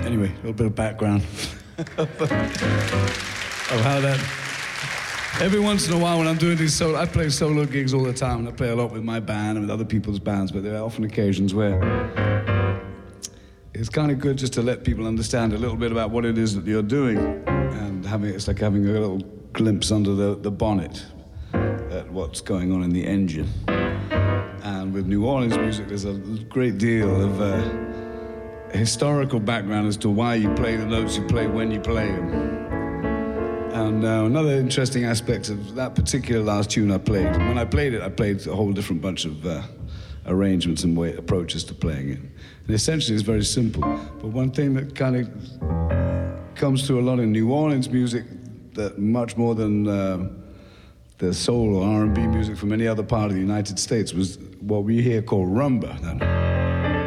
Anyway, a little bit of background of how that... Every once in a while when I'm doing these I play solo gigs all the time, and I play a lot with my band and with other people's bands, but there are often occasions where it's kind of good just to let people understand a little bit about what it is that you're doing, and it's like having a little glimpse under the bonnet at what's going on in the engine. And with New Orleans music, there's a great deal of historical background as to why you play the notes you play when you play them. And another interesting aspect of that particular last tune I played, when I played it, I played a whole different bunch of arrangements and approaches to playing it. And essentially it's very simple. But one thing that kind of comes through a lot in New Orleans music, that much more than the soul or R&B music from any other part of the United States, was what we here call rumba.